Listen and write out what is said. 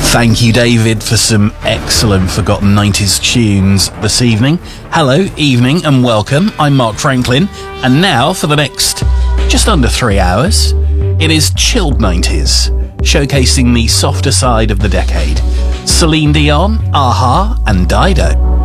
Thank you, David, for some excellent forgotten 90s tunes this evening. Hello, evening, and welcome. I'm Mark Franklin, and now for the next just under 3 hours, it is Chilled 90s, showcasing the softer side of the decade. Celine Dion, Aha, and Dido.